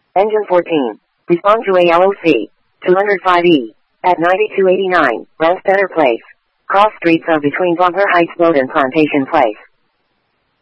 Engine 14. Respond to ALOC. 205E. At 9289, Rest Better Place. Cross streets of between Butler Heights Road and Plantation Place.